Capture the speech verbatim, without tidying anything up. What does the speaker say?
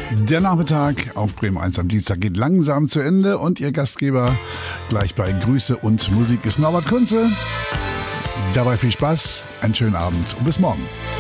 Der Nachmittag auf Bremen eins am Dienstag geht langsam zu Ende und Ihr Gastgeber gleich bei Grüße und Musik ist Norbert Kunze. Dabei viel Spaß, einen schönen Abend und bis morgen.